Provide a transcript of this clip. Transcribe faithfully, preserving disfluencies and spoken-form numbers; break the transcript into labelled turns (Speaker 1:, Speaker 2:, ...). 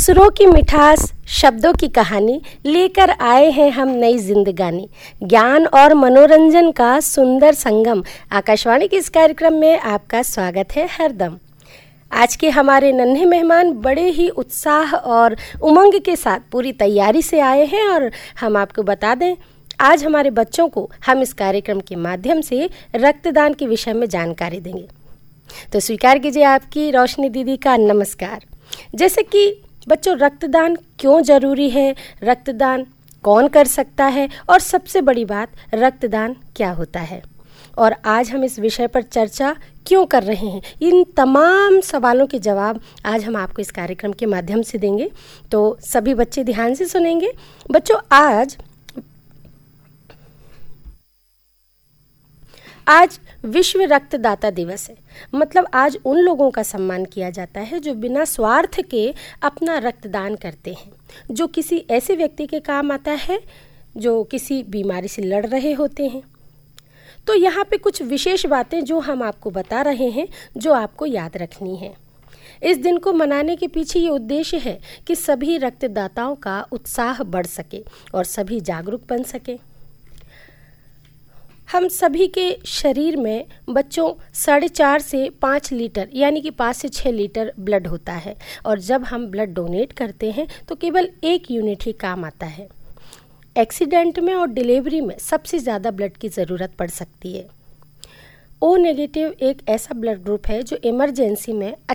Speaker 1: सुरों की मिठास, शब्दों की कहानी लेकर आए हैं हम नई जिंदगानी। ज्ञान और मनोरंजन का सुंदर संगम। आकाशवाणी के इस कार्यक्रम में आपका स्वागत है हरदम। आज के हमारे नन्हे मेहमान बड़े ही उत्साह और उमंग के साथ पूरी तैयारी से आए हैं और हम आपको बता दें, आज हमारे बच्चों को हम इस कार्यक्रम के माध्यम से रक्तदान के विषय में जानकारी देंगे। तो स्वीकार कीजिए आपकी रोशनी दीदी का नमस्कार। जैसे कि बच्चों, रक्तदान क्यों ज़रूरी है, रक्तदान कौन कर सकता है और सबसे बड़ी बात, रक्तदान क्या होता है, और आज हम इस विषय पर चर्चा क्यों कर रहे हैं, इन तमाम सवालों के जवाब आज हम आपको इस कार्यक्रम के माध्यम से देंगे। तो सभी बच्चे ध्यान से सुनेंगे। बच्चों, आज आज विश्व रक्तदाता दिवस है। मतलब आज उन लोगों का सम्मान किया जाता है जो बिना स्वार्थ के अपना रक्तदान करते हैं, जो किसी ऐसे व्यक्ति के काम आता है जो किसी बीमारी से लड़ रहे होते हैं। तो यहाँ पे कुछ विशेष बातें जो हम आपको बता रहे हैं, जो आपको याद रखनी है। इस दिन को मनाने के पीछे ये उद्देश्य है कि सभी रक्तदाताओं का उत्साह बढ़ सके और सभी जागरूक बन सके। हम सभी के शरीर में बच्चों साढ़े चार से पाँच लीटर यानी कि पाँच से छः लीटर ब्लड होता है, और जब हम ब्लड डोनेट करते हैं तो केवल एक यूनिट ही काम आता है। एक्सीडेंट में और डिलीवरी में सबसे ज़्यादा ब्लड की ज़रूरत पड़ सकती है। ओ नेगेटिव एक ऐसा ब्लड ग्रुप है जो इमरजेंसी में